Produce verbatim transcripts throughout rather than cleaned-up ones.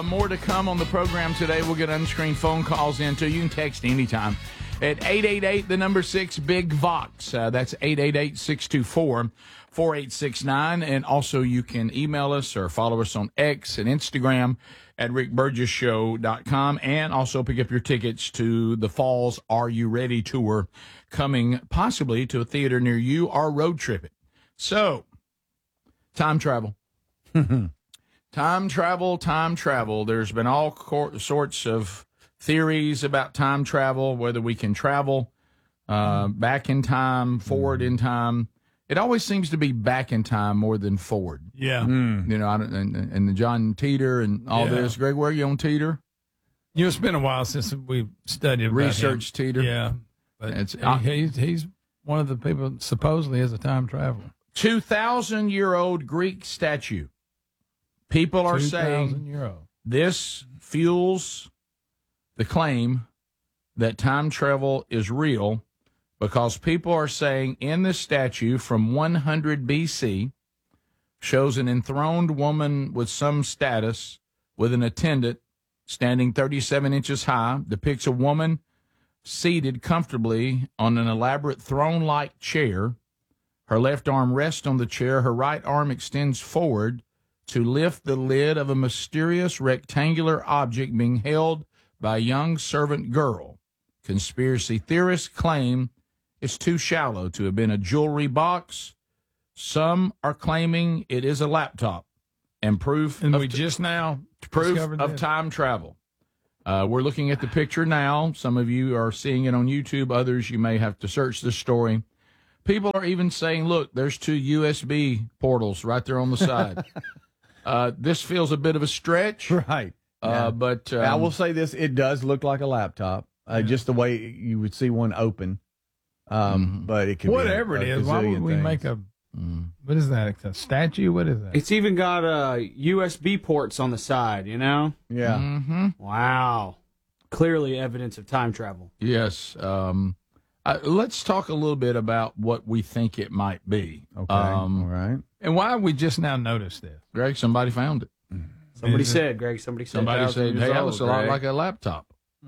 Uh, more to come on the program today. We'll get unscreened phone calls in, too. You can text anytime at eight eight eight, the number six, Big Vox. Uh, that's eight eight eight, six two four, four eight six nine. And also you can email us or follow us on X and Instagram at rick burgess show dot com. And also pick up your tickets to the Falls Are You Ready tour coming possibly to a theater near you or road trip it. So, time travel. Time travel, time travel. There's been all cor- sorts of theories about time travel, whether we can travel uh, back in time, forward in time. It always seems to be back in time more than forward. Yeah. Mm. You know, I don't, and, and the John Teeter and all Yeah. this. Greg, where are you on Teeter? You know, it's been a while since we studied about Research him. Teeter. Yeah. But It's- he, he's, he's one of the people supposedly is a time traveler. two thousand year old Greek statue. People are saying euro. this fuels the claim that time travel is real because people are saying in the statue from one hundred B C shows an enthroned woman with some status with an attendant standing thirty-seven inches high, depicts a woman seated comfortably on an elaborate throne-like chair. Her left arm rests on the chair. Her right arm extends forward to lift the lid of a mysterious rectangular object being held by a young servant girl. Conspiracy theorists claim it's too shallow to have been a jewelry box. Some are claiming it is a laptop and proof And of we t- just now proof discovered of this. time travel. Uh, we're looking at the picture now. Some of you are seeing it on YouTube. Others, you may have to search the story. People are even saying, look, there's two U S B portals right there on the side. uh, this feels a bit of a stretch. Right. Uh, Yeah. but um, I will say this: it does look like a laptop, uh, Yeah. just the way you would see one open. Um, Mhm. But it could Whatever be a, it a is, why would gazillion we things. make a, mm. what is that? It's a statue? What is that? It's even got uh, U S B ports on the side, you know? Yeah. hmm Wow. Clearly evidence of time travel. Yes. Um, uh, let's talk a little bit about what we think it might be. Okay. Um, All right. And why we just now noticed this? Greg, somebody found it. Somebody Is it- said, Greg, somebody said. Somebody said, hey, that looks a lot like a laptop.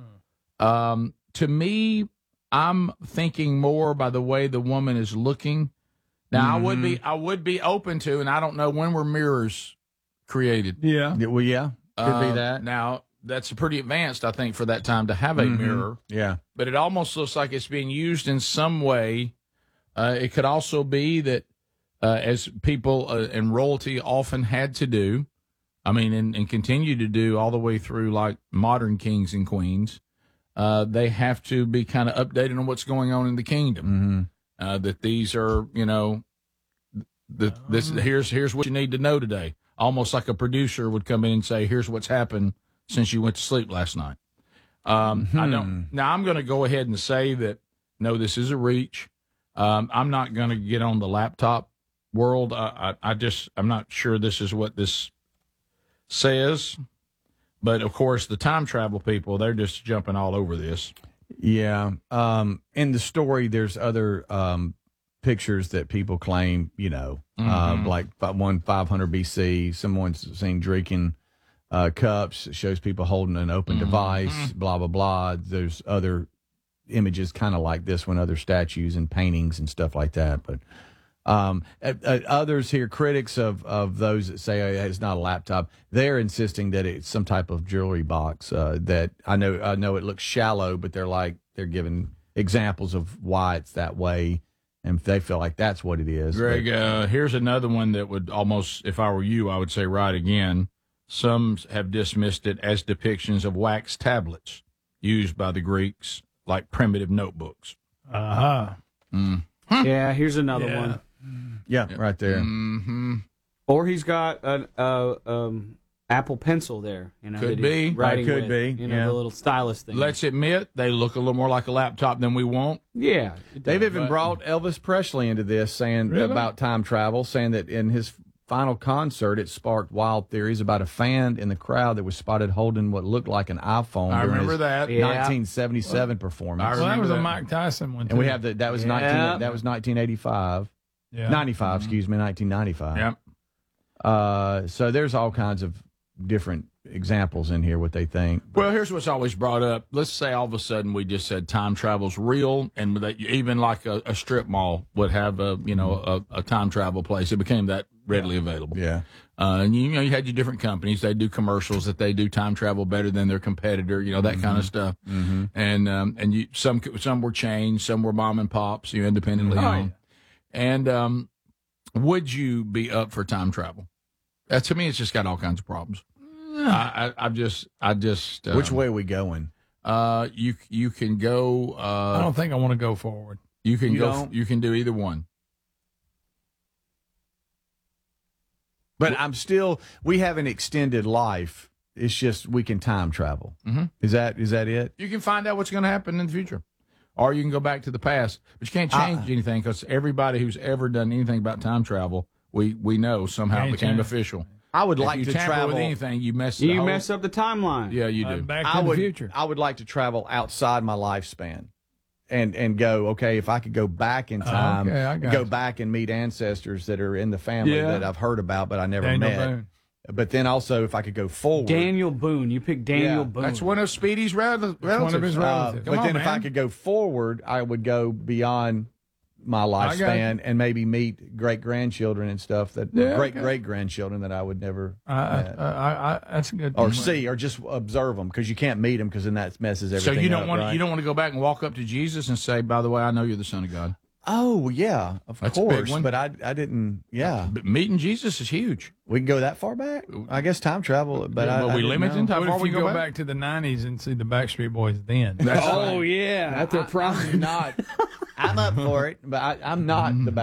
Um, to me, I'm thinking more by the way the woman is looking. Now, I would be I would be open to, and I don't know when were mirrors created. Yeah. Yeah, well, yeah, could Uh, be that. Now, that's pretty advanced, I think, for that time to have a Mhm. mirror. Yeah. But it almost looks like it's being used in some way. Uh, it could also be that, uh, as people uh, and royalty often had to do, I mean, and, and continue to do all the way through like modern kings and queens, uh, they have to be kind of updated on what's going on in the kingdom. Mm-hmm. Uh, that these are, you know, the, this here's here's what you need to know today. Almost like a producer would come in and say, "Here's what's happened since you went to sleep last night." Um, I don't. Now I'm going to go ahead and say that no, this is a reach. Um, I'm not going to get on the laptop world. I, I, I just I'm not sure this is what this says. But of course, the time travel people, they're just jumping all over this. Yeah. Um, in the story, there's other um, pictures that people claim, you know, Mhm. uh, like fi- one five hundred B C, someone's seen drinking uh, cups. It shows people holding an open Mhm. device, blah, blah, blah. There's other images kind of like this one, other statues and paintings and stuff like that. But um, uh, uh, others here, critics of, of those that say oh, it's not a laptop, they're insisting that it's some type of jewelry box. Uh, that I know, I know it looks shallow, but they're like they're giving examples of why it's that way, and they feel like that's what it is. Greg, But- uh, here's another one that would almost, if I were you, I would say right again. Some have dismissed it as depictions of wax tablets used by the Greeks, like primitive notebooks. Uh-huh. Mm. Yeah, here's another Yeah. one. yeah, right there. Mm-hmm. Or he's got an uh, um, Apple Pencil there. You know, Could that he's be. Writing It could with, be, You know, yeah. the little stylus thing. Let's admit they look a little more like a laptop than we want. yeah. They've even but- brought Elvis Presley into this, saying Really? about time travel, saying that in his final concert, it sparked wild theories about a fan in the crowd that was spotted holding what looked like an iPhone I during remember his that. Yeah. nineteen seventy-seven performance. I Well, that remember was a that. Mike Tyson one, too. and we have the that was Yeah. nineteen that was nineteen eighty-five, yeah. ninety-five, excuse me, nineteen ninety-five. Yep. Uh, so there's all kinds of different examples in here what they think. Well, here's what's always brought up. Let's say all of a sudden we just said time travel's real, and that even like a, a strip mall would have a you know a, a time travel place. It became that readily available. Yeah. Uh, and you, you know you had your different companies. They do commercials that they do time travel better than their competitor. You know that mm-hmm. kind of stuff. Mm-hmm. And um, and you some some were chains, some were mom and pops. You know, independently Oh, owned. And um, would you be up for time travel? Uh, to me, it's just got all kinds of problems. I, I, I just, I just. Um, Which way are we going? Uh, you you can go. Uh, I don't think I want to go forward. you can You go. don't? You can do either one. But I'm still. We have an extended life. It's just we can time travel. Mhm. Is that is that it? You can find out what's going to happen in the future, or you can go back to the past. But you can't change I- anything because everybody who's ever done anything about time travel, we we know somehow it Can't became change. official. I would If like you to tamper travel. with anything, you mess. the You whole- mess up the timeline. Yeah, you Uh, do. back I to would. the future. I would like to travel outside my lifespan, and and go. Okay, if I could go back in time, okay, I got go you. back and meet ancestors that are in the family Yeah. that I've heard about, but I never Daniel met. Boone. But then also, if I could go forward, Daniel Boone. You pick Daniel Yeah, Boone. That's one of Speedy's rel- relatives. one of his Uh, relatives. Come but on, then if I man. could go forward, I would go beyond my got you. lifespan and maybe meet great grandchildren and stuff that Yeah, great okay. great grandchildren that I would never I, I, met. I, I, that's a good. or point. see or just observe them because you can't meet them because then that messes So everything you don't up, want right? you don't want to go back and walk up to Jesus and say, "By the way, I know you're the Son of God." Oh yeah, of That's a big course. one. But I I didn't. Yeah, But meeting Jesus is huge. we can go that far back. I guess time travel, but I, But I we didn't limit know. in time. What Before if we you go go back? back to the nineties and see the Backstreet Boys then? That's Oh right. yeah, at their prime. I'm not. I'm up for it, but I, I'm not the